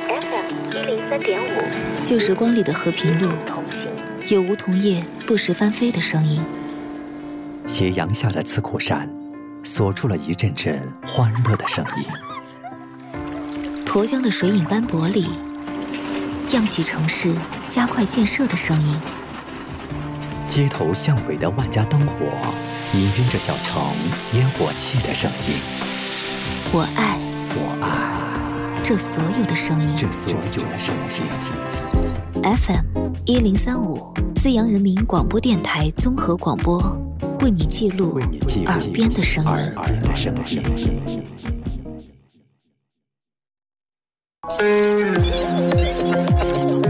FM103.5，旧时光里的和平路，有梧桐叶不时翻飞的声音。 斜阳下的刺库山，锁出了一阵阵欢乐的声音。 沱江的水影斑驳里，漾起城市加快建设的声音。 街头巷尾的万家灯火，氤氲着小城烟火气的声音。 我爱这所有的声音。FM103.5，资阳人民广播电台综合广播，为你记录耳边的声音。